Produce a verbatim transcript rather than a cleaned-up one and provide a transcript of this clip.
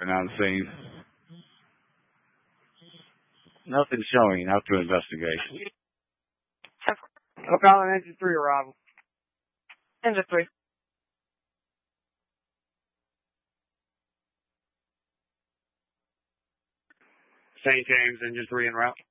Been on the scene. Nothing showing. Out to investigation. I'm calling engine three arrival. Engine three. Saint James, engine three en route.